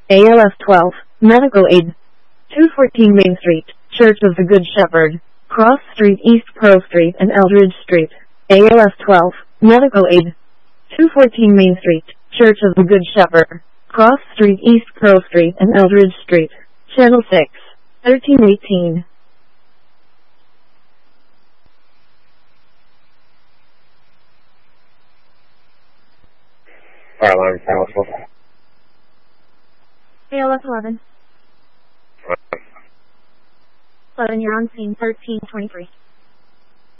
ALS 12, Medical Aid. 214 Main Street, Church of the Good Shepherd, Cross Street, East Pearl Street and Eldridge Street. ALS 12, Medical Aid. 214 Main Street, Church of the Good Shepherd, Cross Street, East Pearl Street and Eldridge Street. Channel 6, 1318. Fire alarm, South. ALS 11. 11, you're on scene 1323.